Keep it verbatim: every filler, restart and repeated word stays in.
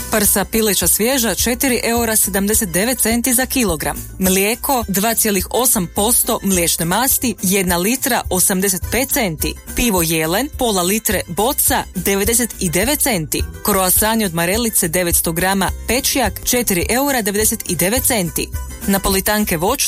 Prsa pileća svježa četiri eura sedamdeset devet centi za kilogram. Mlijeko dva zarez osam posto mliječne masti jedna litra osamdeset pet centi. Pivo Jelen pola litre boca devedeset devet centi. Kroasani od Marelice devetsto grama pečjak četiri eura devedeset devet centi. Napolitanke voćne